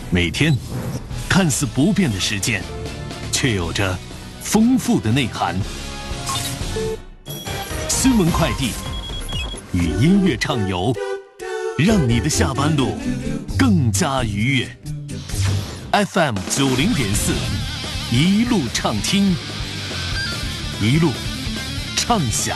每天看似不变的时间，却有着丰富的内涵。新闻快递与音乐畅游，让你的下班路更加愉悦。FM90.4，一路畅听，一路畅享。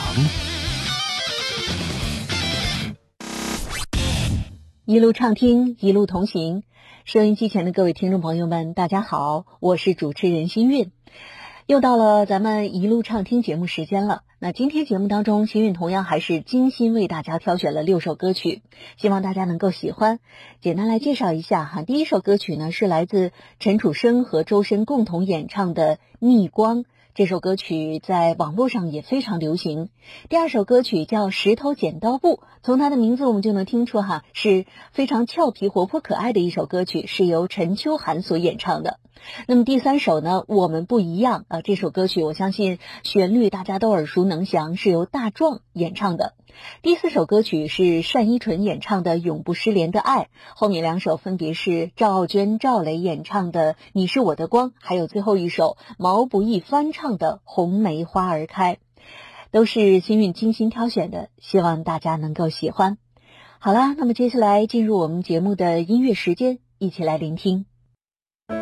一路畅听，一路同行。收音机前的各位听众朋友们，大家好，我是主持人心韵。又到了咱们一路畅听节目时间了。那今天节目当中，心韵同样还是精心为大家挑选了6首歌曲，希望大家能够喜欢。简单来介绍一下哈，第一首歌曲呢是来自陈楚生和周深共同演唱的《逆光》。这首歌曲在网络上也非常流行。第二首歌曲叫《石头剪刀布》，从它的名字我们就能听出哈，是非常俏皮活泼可爱的一首歌曲，是由陈秋涵所演唱的。那么第三首呢，我们不一样啊，这首歌曲我相信旋律大家都耳熟能详，是由大壮演唱的。第四首歌曲是单依纯演唱的《永不失联的爱》，后面2首分别是赵傲娟、赵雷演唱的《你是我的光》，还有最后一首毛不易翻唱的《红梅花儿开》，都是心韵精心挑选的，希望大家能够喜欢。好啦，那么接下来进入我们节目的音乐时间，一起来聆听。